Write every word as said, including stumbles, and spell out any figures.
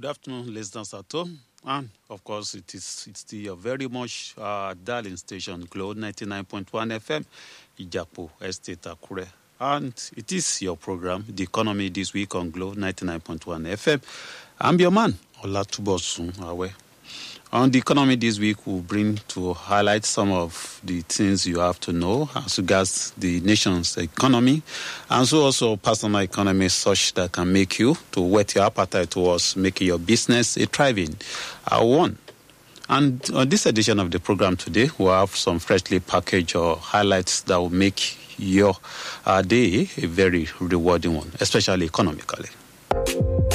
Good afternoon, listeners at home. And of course, it is it's the uh, very much uh, darling station, Glow ninety-nine point one F M, Ijapo Estate Akure. And it is your program, The Economy This Week on Glow ninety-nine point one F M. I'm your man, Olatubosun Awe. On The Economy This Week, we'll bring to highlight some of the things you have to know as regards the nation's economy, and so also personal economy such that can make you to whet your appetite towards making your business a thriving uh, one. And on this edition of the program today, we'll have some freshly packaged or highlights that will make your uh, day a very rewarding one, especially economically.